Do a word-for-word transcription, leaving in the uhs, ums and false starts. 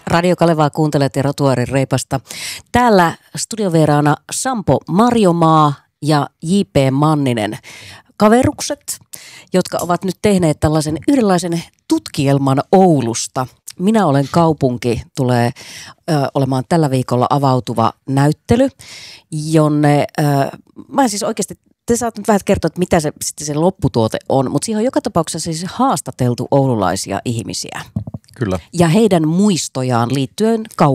Radio Kalevaa kuuntelet ja Rotuaarin Reipasta. Täällä studiovieraana Sampo Marjomaa ja J P Manninen, kaverukset, jotka ovat nyt tehneet tällaisen yhdenlaisen tutkielman Oulusta. Minä olen kaupunki tulee ö, olemaan tällä viikolla avautuva näyttely, jonne, ö, mä siis oikeasti, te saatte nyt vähän kertoa, että mitä se, sitten se lopputuote on, mutta siihen on joka tapauksessa siis haastateltu oululaisia ihmisiä. Kyllä. Ja heidän muistojaan liittyen kaupunkiin.